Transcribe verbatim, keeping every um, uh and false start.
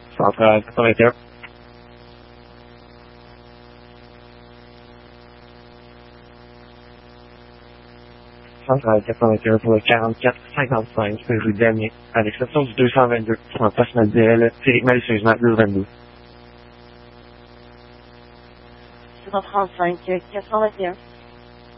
Centrale quatre-vingt-un. Centrale quatre-vingt-un pour le quarante-quatre cinquante-cinq, c'est rue Damien, à l'exception du deux cent vingt-deux, qui en passe notre D L, Féric malicieusement deux vingt-deux. cent trente-cinq, quatre cent vingt et un.